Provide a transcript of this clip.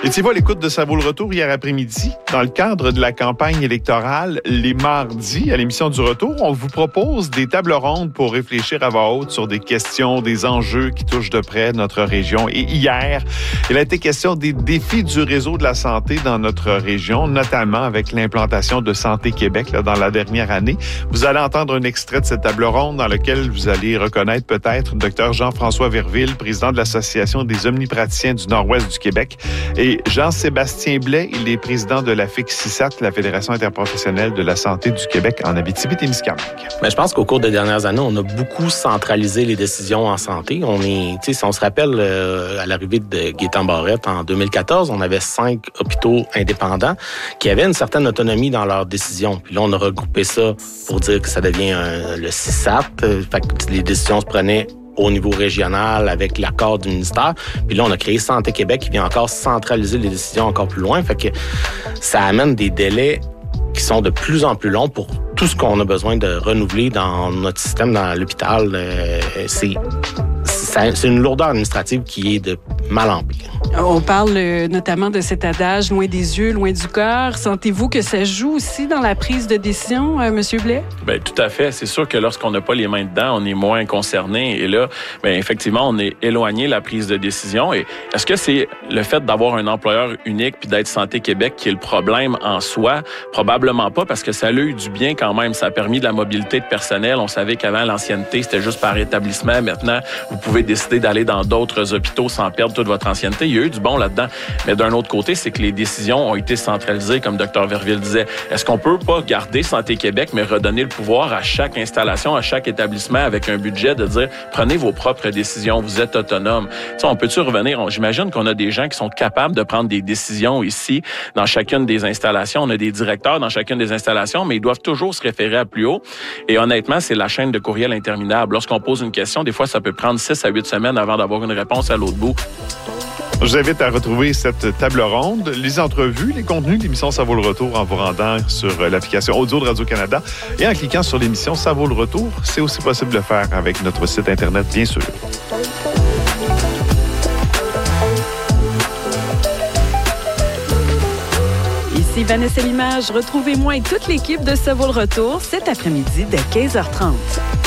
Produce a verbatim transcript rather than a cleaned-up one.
Étiez-vous à l'écoute de Ça vaut le retour hier après-midi? Dans le cadre de la campagne électorale, les mardis, à l'émission du Retour, on vous propose des tables rondes pour réfléchir à voix haute sur des questions, des enjeux qui touchent de près notre région. Et hier, il a été question des défis du réseau de la santé dans notre région, notamment avec l'implantation de Santé Québec là, dans la dernière année. Vous allez entendre un extrait de cette table ronde dans lequel vous allez reconnaître peut-être Dr Jean-François Verville, président de l'Association des omnipraticiens du Nord-Ouest du Québec, et Jean-Sébastien Blais, il est président de la F I C S I S A T, la Fédération interprofessionnelle de la santé du Québec en Abitibi-Témiscamingue. Mais je pense qu'au cours des dernières années, on a beaucoup centralisé les décisions en santé. On est, tu sais, si on se rappelle, euh, à l'arrivée de Gaétan Barrette en deux mille quatorze, on avait cinq hôpitaux indépendants qui avaient une certaine autonomie dans leurs décisions. Puis là, on a regroupé ça pour dire que ça devient un, le C I S A T. Fait que les décisions se prenaient au niveau régional avec l'accord du ministère. Puis là, on a créé Santé Québec qui vient encore centraliser les décisions encore plus loin. Fait que ça amène des délais qui sont de plus en plus longs pour tout ce qu'on a besoin de renouveler dans notre système, dans l'hôpital. Euh, c'est, c'est, c'est une lourdeur administrative qui est de mal en pire. On parle euh, notamment de cet adage « loin des yeux, loin du cœur ». Sentez-vous que ça joue aussi dans la prise de décision, euh, M. Blais? Bien, tout à fait. C'est sûr que lorsqu'on n'a pas les mains dedans, on est moins concerné. Et là, bien, effectivement, on est éloigné de la prise de décision. Et est-ce que c'est le fait d'avoir un employeur unique puis d'être Santé Québec qui est le problème en soi? Probablement pas, parce que ça a eu du bien quand même. Ça a permis de la mobilité de personnel. On savait qu'avant, l'ancienneté, c'était juste par établissement. Maintenant, vous pouvez décider d'aller dans d'autres hôpitaux sans perdre toute votre ancienneté. Il y a eu du bon là-dedans. Mais d'un autre côté, c'est que les décisions ont été centralisées, comme Dr Verville disait. Est-ce qu'on peut pas garder Santé Québec, mais redonner le pouvoir à chaque installation, à chaque établissement avec un budget de dire, prenez vos propres décisions, vous êtes autonome. Tu sais, on peut-tu revenir? On, j'imagine qu'on a des gens qui sont capables de prendre des décisions ici, dans chacune des installations. On a des directeurs dans chacune des installations, mais ils doivent toujours se référer à plus haut. Et honnêtement, c'est la chaîne de courriel interminable. Lorsqu'on pose une question, des fois, ça peut prendre six à huit semaines avant d'avoir une réponse à l'autre bout. Je vous invite à retrouver cette table ronde, les entrevues, les contenus de l'émission Ça vaut le retour en vous rendant sur l'application audio de Radio-Canada et en cliquant sur l'émission Ça vaut le retour. C'est aussi possible de le faire avec notre site Internet, bien sûr. Ici Vanessa Limage. Retrouvez-moi et toute l'équipe de Ça vaut le retour cet après-midi dès quinze heures trente.